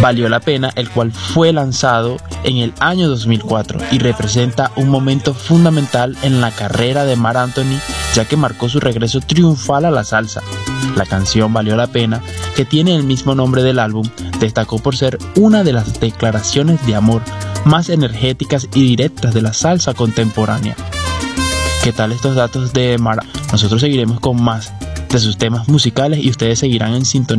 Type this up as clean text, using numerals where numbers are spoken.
Valió la Pena, el cual fue lanzado en el año 2004 y representa un momento fundamental en la carrera de Marc Anthony, ya que marcó su regreso triunfal a la salsa. La canción Valió la Pena, que tiene el mismo nombre del álbum, destacó por ser una de las declaraciones de amor más energéticas y directas de la salsa contemporánea. ¿Qué tal estos datos de Marc? Nosotros seguiremos con más de sus temas musicales y ustedes seguirán en sintonía